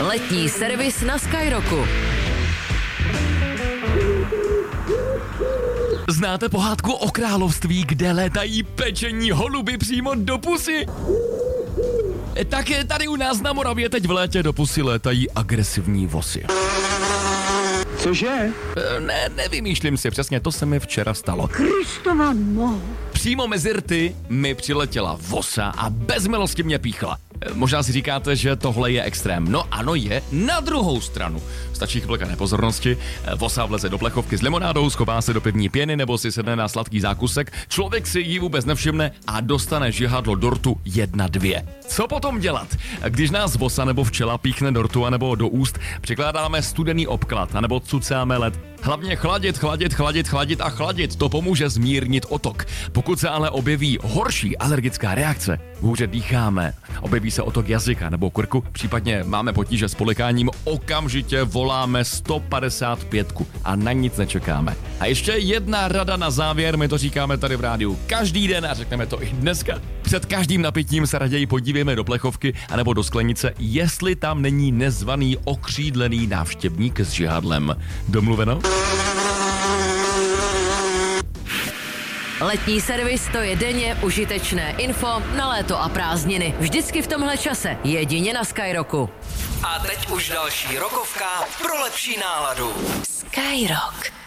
Letní servis na Skyrocku. Znáte pohádku o království, kde létají pečení holuby přímo do pusy? Tak tady u nás na Moravě teď v létě do pusy létají agresivní vosy. Cože? Nevymýšlím si, přesně to se mi včera stalo. Kristova no. Přímo mezi rty mi přiletěla vosa a bez milosti mě píchla. Možná si říkáte, že tohle je extrém. No ano je, na druhou stranu. Stačí chvilka nepozornosti, vosa vleze do plechovky s limonádou, schová se do pivní pěny nebo si sedne na sladký zákusek, člověk si ji vůbec nevšimne a dostane žihadlo do rtu 1-2. Co potom dělat? Když nás vosa nebo včela píchne do rtu anebo do úst, přikládáme studený obklad anebo cucáme led. Hlavně chladit, to pomůže zmírnit otok. Pokud se ale objeví horší alergická reakce, hůře dýcháme, objeví se otok jazyka nebo krku, případně máme potíže s polikáním, okamžitě voláme 155 a na nic nečekáme. A ještě jedna rada na závěr, my to říkáme tady v rádiu každý den a řekneme to i dneska. Před každým napitím se raději podívejme do plechovky anebo do sklenice, jestli tam není nezvaný okřídlený návštěvník s žihadlem. Domluveno? Letní servis, to je denně užitečné info na léto a prázdniny. Vždycky v tomhle čase, jedině na Skyrocku. A teď už další rokovka pro lepší náladu. Skyrock.